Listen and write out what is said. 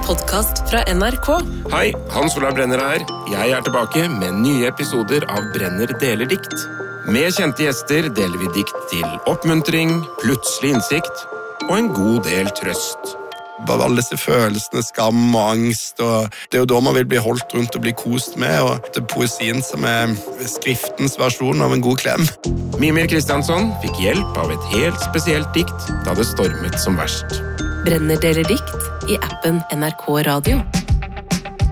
podcast fra NRK. Hei, Hans Olav Brenner her. Jeg er tilbake med nye episoder av Brenner deler dikt. Med kjente gjester deler vi dikt til oppmuntring, plutselig innsikt og en god del trøst. Bare alle disse følelsene, skam og angst, og det er jo da man vil bli holdt rundt og bli kost med, og det er poesien som er skriftens versjon av en god klem. Mimir Kristiansson fikk hjelp av et helt spesielt dikt da det stormet som verst. Brenner deler dikt i appen NRK Radio.